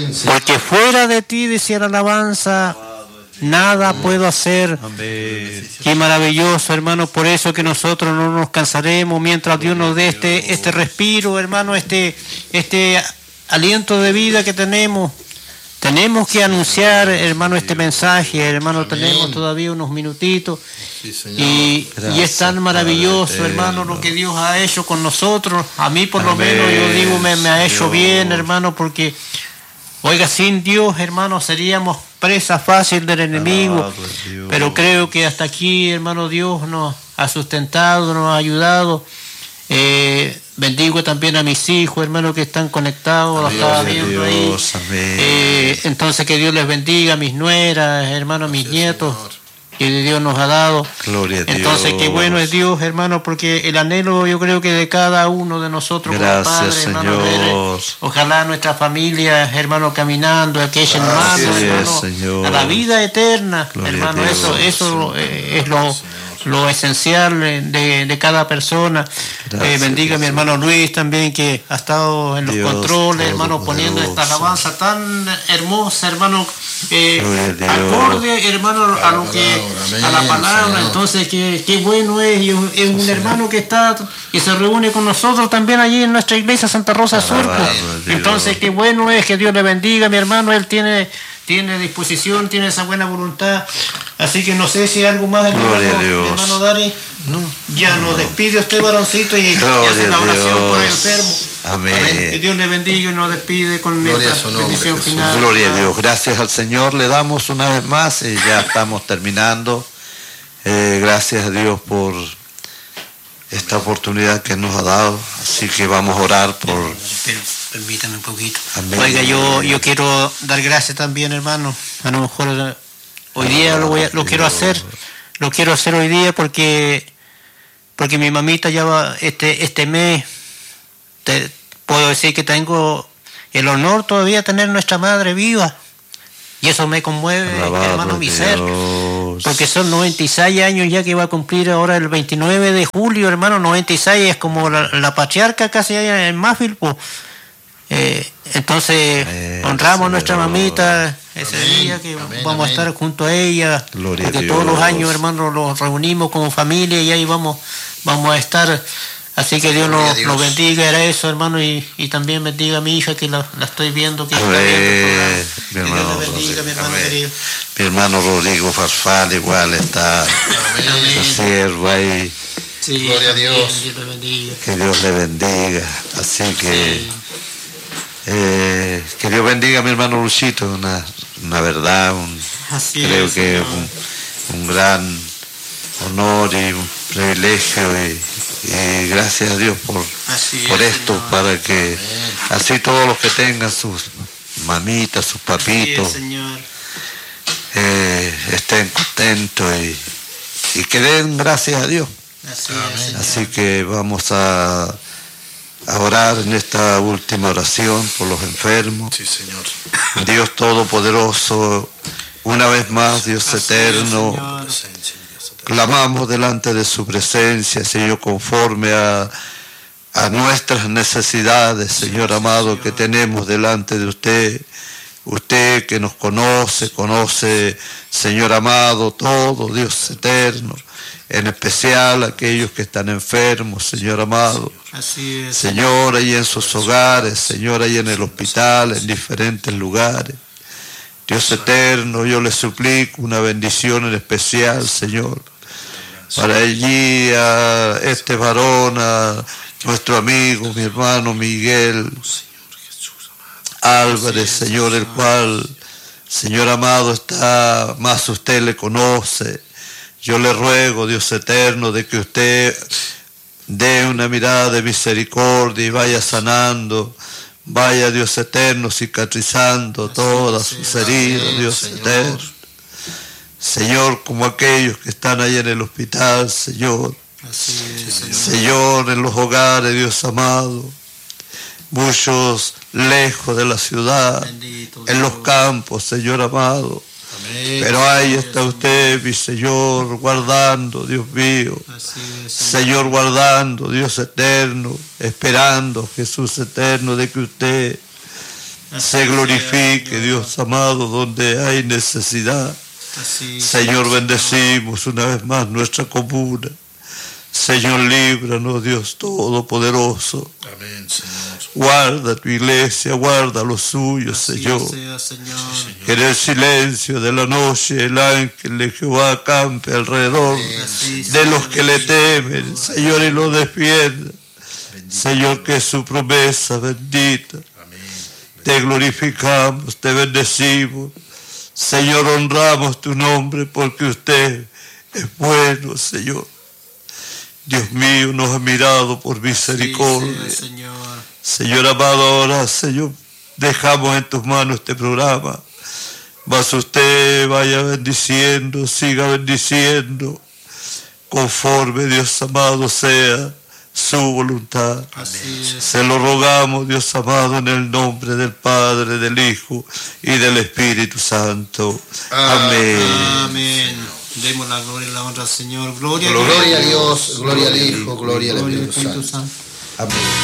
Porque fuera de ti, decía la alabanza, nada puedo hacer. Amén. Qué maravilloso, hermano. Por eso que nosotros no nos cansaremos mientras Dios nos dé este respiro, hermano, este aliento de vida que tenemos. Tenemos que anunciar, hermano, este mensaje, hermano. Tenemos todavía unos minutitos. Y es tan maravilloso, hermano, lo que Dios ha hecho con nosotros. A mí, por lo menos, yo digo, me ha hecho bien, hermano, porque, oiga, sin Dios, hermano, seríamos presa fácil del enemigo. Pero creo que hasta aquí, hermano, Dios nos ha sustentado, nos ha ayudado. Bendigo también a mis hijos, hermanos, que están conectados, los estaba viendo ahí. Entonces que Dios les bendiga, a mis nueras, hermanos, a mis nietos, que Dios nos ha dado. Gloria a Dios. Entonces qué bueno es Dios, hermano, porque el anhelo, yo creo que de cada uno de nosotros, gracias, como padres, hermano, Señor. ojalá nuestra familia, hermano, caminando, aquella hermano, hermano, a la vida eterna, Gloria hermano, a Dios, eso es lo esencial de cada persona. Bendiga a mi hermano Luis también, que ha estado en los controles, hermano, poniendo esta alabanza tan hermosa, hermano, acorde, hermano, a lo que a la palabra. Entonces qué bueno es un hermano que se reúne con nosotros también allí en nuestra iglesia Santa Rosa Surco. Entonces qué bueno es, que Dios le bendiga, mi hermano. Él tiene disposición, tiene esa buena voluntad. Así que no sé si hay algo más, hermano Dari. No. Ya nos despide usted, varoncito, y hace la oración por el enfermo. Amén. Que Dios le bendiga y nos despide con esta bendición final. Gloria a Dios. Gracias al Señor. Le damos una vez más y ya estamos terminando. Gracias a Dios por esta oportunidad que nos ha dado. Así que vamos a orar por... Permítame un poquito. Amén. Oiga, yo quiero dar gracias también, hermano. A lo mejor hoy día lo quiero hacer. Lo quiero hacer hoy día porque mi mamita ya va este mes. Puedo decir que tengo el honor todavía de tener nuestra madre viva. Y eso me conmueve, hermano, mi ser. Porque son 96 años ya que va a cumplir ahora el 29 de julio, hermano. 96 es como la patriarca casi allá en Mafil, pues. Entonces honramos a nuestra mamita ese día que vamos a estar junto a ella. Gloria porque a Dios. todos los años, hermano, los reunimos como familia y ahí vamos a estar. Así que Dios nos bendiga, era eso, hermano, y también bendiga a mi hija, que la estoy viendo, que está viendo el programa. Mi hermano, Dios le bendiga, mi hermano querido. Mi hermano Rodrigo Farfal igual está, su siervo ahí. Sí, Gloria a Dios. Dios le bendiga. Que Dios le bendiga. Así que... Sí. que Dios bendiga a mi hermano Luchito, una verdad, creo que es un gran honor y un privilegio y gracias a Dios por esto, Señor. para que así todos los que tengan sus mamitas, sus papitos, Señor. estén contentos y que den gracias a Dios. Así que vamos a orar en esta última oración por los enfermos. Sí, Señor. Dios Todopoderoso, una vez más, Dios eterno, clamamos delante de su presencia, Señor, conforme a nuestras necesidades, Señor amado, que tenemos delante de usted. Usted que nos conoce, Señor amado, todo, Dios eterno, en especial aquellos que están enfermos, Señor amado. Así es. Señor, ahí en sus hogares, Señor, ahí en el hospital, en diferentes lugares. Dios eterno, yo le suplico una bendición en especial, Señor, para allí a este varón, a nuestro amigo, mi hermano Miguel Álvarez, Señor, el cual, Señor amado, está más usted le conoce. Yo le ruego, Dios eterno, de que usted dé una mirada de misericordia y vaya sanando, vaya, Dios eterno, cicatrizando todas sus heridas, Dios eterno. Señor, como aquellos que están ahí en el hospital, Señor. Señor, en los hogares, Dios amado. Muchos lejos de la ciudad, en los campos, Señor amado. Pero ahí está usted, mi Señor, guardando, Dios mío. Señor, guardando, Dios eterno, esperando, Jesús eterno, de que usted se glorifique, Dios amado, donde hay necesidad. Señor, bendecimos una vez más nuestra comuna. Señor, líbranos, Dios Todopoderoso. Amén, Señor. Guarda tu iglesia, guarda los suyos, Señor. Que en el silencio de la noche el ángel de Jehová acampe alrededor de los que le temen, Señor, y los defienda. Señor, que es su promesa bendita. Te glorificamos, te bendecimos. Señor, honramos tu nombre porque usted es bueno, Señor. Dios mío, nos ha mirado por misericordia. Señor amado, ahora, Señor, dejamos en tus manos este programa. Mas usted vaya bendiciendo, siga bendiciendo, conforme, Dios amado, sea su voluntad. Se lo rogamos, Dios amado, en el nombre del Padre, del Hijo y del Espíritu Santo. Amén. Amén. Demos la gloria y la honra al Señor. Gloria a Dios, gloria al Hijo, gloria al Espíritu Santo. Amén.